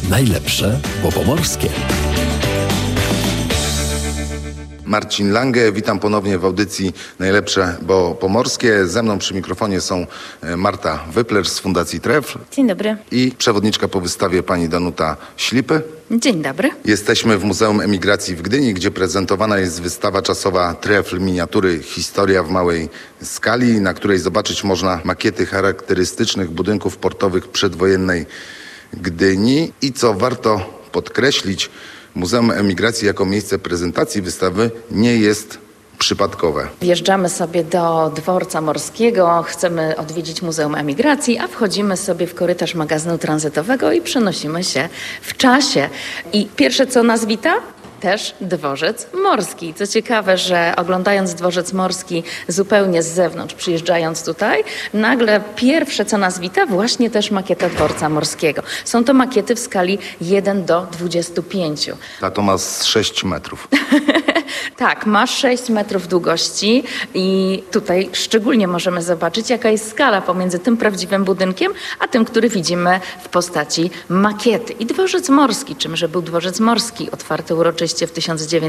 Najlepsze, bo pomorskie. Marcin Lange, witam ponownie w audycji Najlepsze, bo pomorskie. Ze mną przy mikrofonie są Marta Wyplerz z Fundacji Trefl. Dzień dobry. I przewodniczka po wystawie pani Danuta Ślipy. Dzień dobry. Jesteśmy w Muzeum Emigracji w Gdyni, gdzie prezentowana jest wystawa czasowa Trefl Miniatury Historia w małej skali, na której zobaczyć można makiety charakterystycznych budynków portowych przedwojennej Gdyni. I co warto podkreślić, Muzeum Emigracji jako miejsce prezentacji wystawy nie jest przypadkowe. Wjeżdżamy sobie do dworca morskiego, chcemy odwiedzić Muzeum Emigracji, a wchodzimy sobie w korytarz magazynu tranzytowego i przenosimy się w czasie. I pierwsze, co nas wita? Też dworzec morski. Co ciekawe, że oglądając dworzec morski zupełnie z zewnątrz, przyjeżdżając tutaj, nagle pierwsze, co nas wita, właśnie też makieta dworca morskiego. Są to makiety w skali 1:25. A to ma z 6 metrów. Tak, ma 6 metrów długości i tutaj szczególnie możemy zobaczyć, jaka jest skala pomiędzy tym prawdziwym budynkiem, a tym, który widzimy w postaci makiety. I dworzec morski, czymże był dworzec morski, otwarty uroczyście w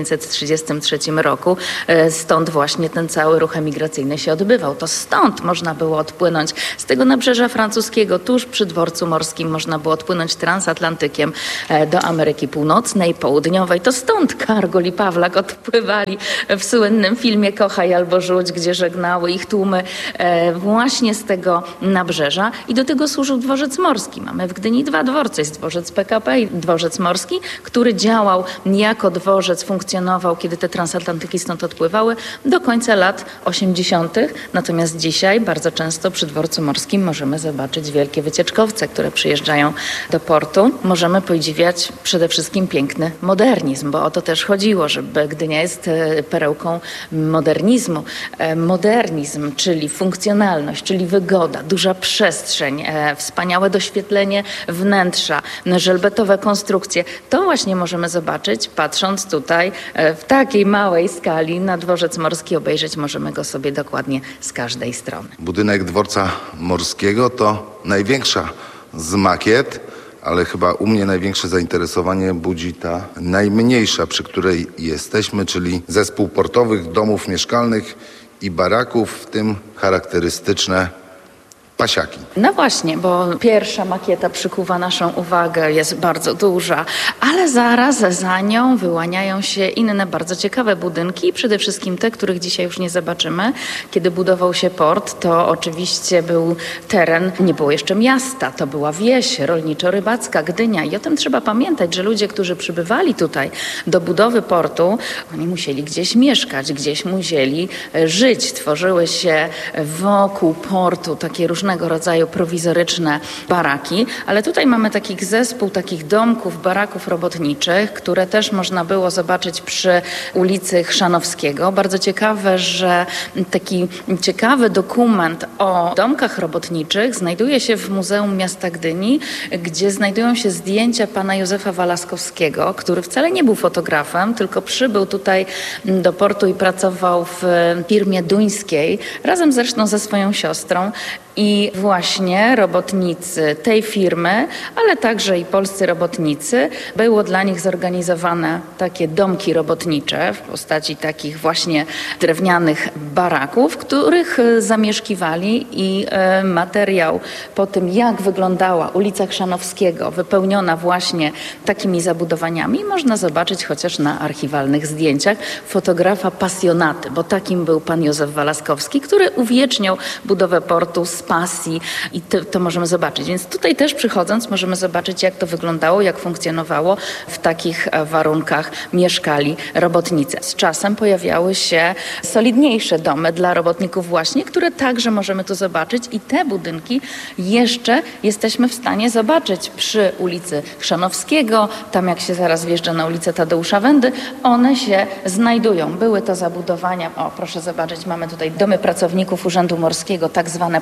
1933 roku. Stąd właśnie ten cały ruch emigracyjny się odbywał. To stąd można było odpłynąć z tego nabrzeża francuskiego, tuż przy dworcu morskim można było odpłynąć transatlantykiem do Ameryki Północnej, Południowej. To stąd Kargul i Pawlak odpływali w słynnym filmie Kochaj albo rzuć, gdzie żegnały ich tłumy właśnie z tego nabrzeża i do tego służył dworzec morski. Mamy w Gdyni 2 dworce, jest dworzec PKP i dworzec morski, który działał jako dworzec, funkcjonował, kiedy te transatlantyki stąd odpływały do końca lat 80. Natomiast dzisiaj bardzo często przy dworcu morskim możemy zobaczyć wielkie wycieczkowce, które przyjeżdżają do portu. Możemy podziwiać przede wszystkim piękny modernizm, bo o to też chodziło, żeby Gdynia jest perełką modernizmu. Modernizm, czyli funkcjonalność, czyli wygoda, duża przestrzeń, wspaniałe doświetlenie wnętrza, żelbetowe konstrukcje. To właśnie możemy zobaczyć, patrząc tutaj w takiej małej skali na dworzec morski. Obejrzeć możemy go sobie dokładnie z każdej strony. Budynek dworca morskiego to największa z makiet, ale chyba u mnie największe zainteresowanie budzi ta najmniejsza, przy której jesteśmy, czyli zespół portowych domów mieszkalnych i baraków, w tym charakterystyczne pasiaki. No właśnie, bo pierwsza makieta przykuwa naszą uwagę, jest bardzo duża, ale zaraz za nią wyłaniają się inne bardzo ciekawe budynki, przede wszystkim te, których dzisiaj już nie zobaczymy. Kiedy budował się port, to oczywiście był teren, nie było jeszcze miasta, to była wieś rolniczo-rybacka, Gdynia i o tym trzeba pamiętać, że ludzie, którzy przybywali tutaj do budowy portu, oni musieli gdzieś mieszkać, gdzieś musieli żyć. Tworzyły się wokół portu takie różnego rodzaju prowizoryczne baraki, ale tutaj mamy taki zespół takich domków, baraków robotniczych, które też można było zobaczyć przy ulicy Chrzanowskiego. Bardzo ciekawe, że taki ciekawy dokument o domkach robotniczych znajduje się w Muzeum Miasta Gdyni, gdzie znajdują się zdjęcia pana Józefa Walaskowskiego, który wcale nie był fotografem, tylko przybył tutaj do portu i pracował w firmie duńskiej, razem zresztą ze swoją siostrą. I właśnie robotnicy tej firmy, ale także i polscy robotnicy, było dla nich zorganizowane takie domki robotnicze w postaci takich właśnie drewnianych baraków, w których zamieszkiwali i materiał po tym, jak wyglądała ulica Chrzanowskiego, wypełniona właśnie takimi zabudowaniami, można zobaczyć chociaż na archiwalnych zdjęciach fotografa pasjonaty, bo takim był pan Józef Walaskowski, który uwieczniał budowę portu z pasji i to możemy zobaczyć. Więc tutaj też przychodząc możemy zobaczyć, jak to wyglądało, jak funkcjonowało. W takich warunkach mieszkali robotnicy. Z czasem pojawiały się solidniejsze domy dla robotników właśnie, które także możemy tu zobaczyć i te budynki jeszcze jesteśmy w stanie zobaczyć przy ulicy Chrzanowskiego. Tam jak się zaraz wjeżdża na ulicę Tadeusza Wędy, one się znajdują. Były to zabudowania, o proszę zobaczyć, mamy tutaj domy pracowników Urzędu Morskiego, tak zwane pasiaki.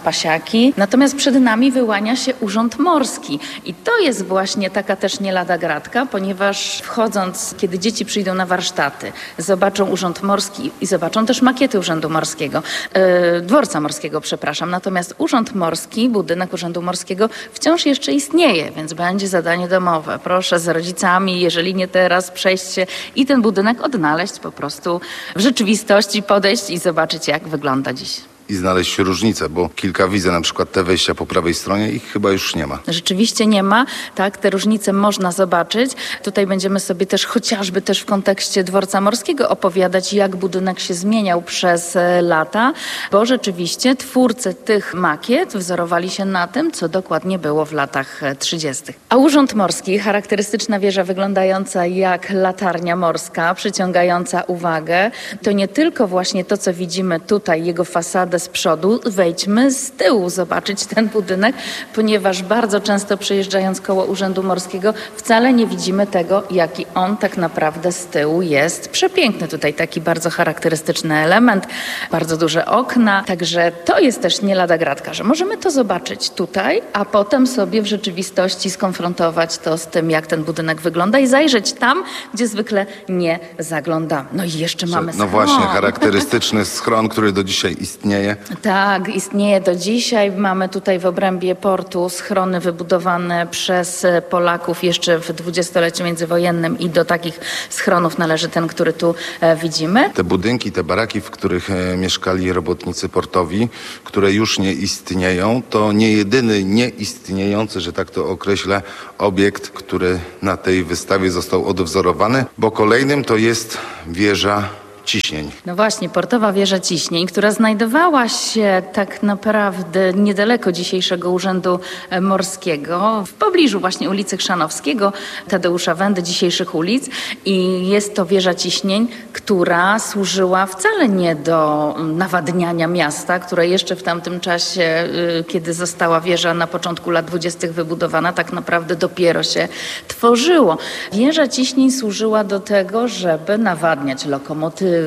baraki. Natomiast przed nami wyłania się Urząd Morski. I to jest właśnie taka też nie lada gratka, ponieważ wchodząc, kiedy dzieci przyjdą na warsztaty, zobaczą Urząd Morski i zobaczą też makiety Urzędu Morskiego, Dworca Morskiego, przepraszam. Natomiast Urząd Morski, budynek Urzędu Morskiego wciąż jeszcze istnieje, więc będzie zadanie domowe. Proszę z rodzicami, jeżeli nie teraz, przejść się i ten budynek odnaleźć po prostu w rzeczywistości, podejść i zobaczyć, jak wygląda dziś. I znaleźć różnicę, bo kilka widzę, na przykład te wejścia po prawej stronie, ich chyba już nie ma. Rzeczywiście nie ma, tak, te różnice można zobaczyć. Tutaj będziemy sobie też chociażby też w kontekście Dworca Morskiego opowiadać, jak budynek się zmieniał przez lata, bo rzeczywiście twórcy tych makiet wzorowali się na tym, co dokładnie było w latach 30. A Urząd Morski, charakterystyczna wieża wyglądająca jak latarnia morska, przyciągająca uwagę, to nie tylko właśnie to, co widzimy tutaj, jego fasadę z przodu, wejdźmy z tyłu zobaczyć ten budynek, ponieważ bardzo często przejeżdżając koło Urzędu Morskiego wcale nie widzimy tego, jaki on tak naprawdę z tyłu jest. Przepiękny tutaj taki bardzo charakterystyczny element, bardzo duże okna, także to jest też nie lada gratka, że możemy to zobaczyć tutaj, a potem sobie w rzeczywistości skonfrontować to z tym, jak ten budynek wygląda i zajrzeć tam, gdzie zwykle nie zaglądamy. No i jeszcze mamy schron. No właśnie, charakterystyczny schron, który do dzisiaj istnieje. Tak, istnieje do dzisiaj. Mamy tutaj w obrębie portu schrony wybudowane przez Polaków jeszcze w dwudziestoleciu międzywojennym i do takich schronów należy ten, który tu widzimy. Te budynki, te baraki, w których mieszkali robotnicy portowi, które już nie istnieją, to nie jedyny nieistniejący, że tak to określę, obiekt, który na tej wystawie został odwzorowany, bo kolejnym to jest wieża ciśnień. No właśnie, portowa wieża ciśnień, która znajdowała się tak naprawdę niedaleko dzisiejszego Urzędu Morskiego, w pobliżu właśnie ulicy Chrzanowskiego, Tadeusza Wendy, dzisiejszych ulic. I jest to wieża ciśnień, która służyła wcale nie do nawadniania miasta, które jeszcze w tamtym czasie, kiedy została wieża na początku lat 20. wybudowana, tak naprawdę dopiero się tworzyło. Wieża ciśnień służyła do tego, żeby nawadniać lokomotywy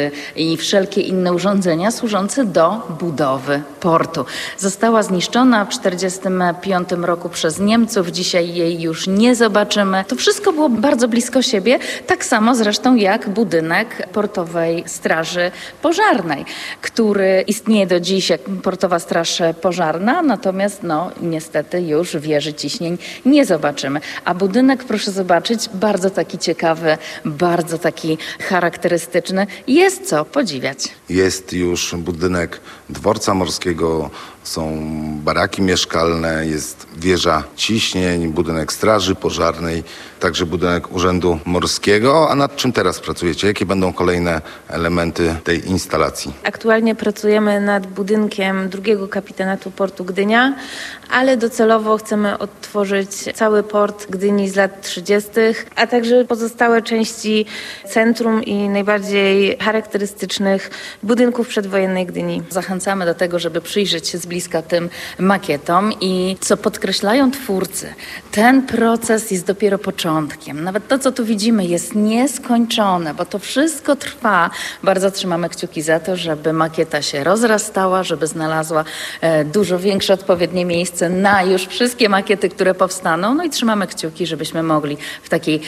i wszelkie inne urządzenia służące do budowy portu. Została zniszczona w 1945 roku przez Niemców. Dzisiaj jej już nie zobaczymy. To wszystko było bardzo blisko siebie, tak samo zresztą jak budynek Portowej Straży Pożarnej, który istnieje do dziś jak Portowa Straż Pożarna, natomiast niestety już wieży ciśnień nie zobaczymy. A budynek, proszę zobaczyć, bardzo taki ciekawy, bardzo taki charakterystyczny. Jest co podziwiać. Jest już budynek Dworca Morskiego, są baraki mieszkalne, jest wieża ciśnień, budynek Straży Pożarnej, także budynek Urzędu Morskiego. A nad czym teraz pracujecie? Jakie będą kolejne elementy tej instalacji? Aktualnie pracujemy nad budynkiem drugiego kapitanatu portu Gdynia, ale docelowo chcemy odtworzyć cały port Gdyni z lat 30., a także pozostałe części centrum i najbardziej charakterystycznych budynków przedwojennej Gdyni. Zachęcamy do tego, żeby przyjrzeć się z bliska tym makietom i co podkreślają twórcy, ten proces jest dopiero początkiem. Nawet to, co tu widzimy, jest nieskończone, bo to wszystko trwa. Bardzo trzymamy kciuki za to, żeby makieta się rozrastała, żeby znalazła dużo większe odpowiednie miejsce na już wszystkie makiety, które powstaną. No i trzymamy kciuki, żebyśmy mogli w takiej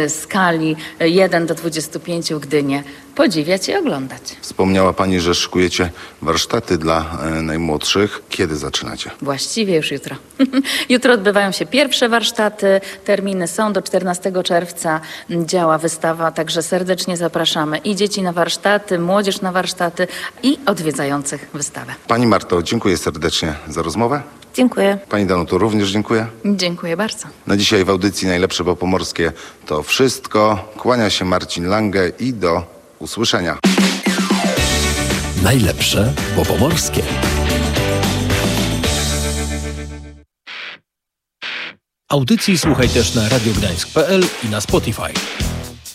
skali 1 do 25 Gdynię podziwiać i oglądać. Wspomniała Pani, że szykujecie warsztaty dla najmłodszych. Kiedy zaczynacie? Właściwie już jutro. Jutro odbywają się pierwsze warsztaty. Terminy są do 14 czerwca. Działa wystawa, także serdecznie zapraszamy i dzieci na warsztaty, młodzież na warsztaty i odwiedzających wystawę. Pani Marto, dziękuję serdecznie za rozmowę. Dziękuję. Pani Danuto, również dziękuję. Dziękuję bardzo. Na dzisiaj w audycji Najlepsze po Pomorskie to wszystko. Kłania się Marcin Lange i do usłyszenia. Najlepsze po pomorskie. Audycji słuchaj też na radiogdańsk.pl i na Spotify.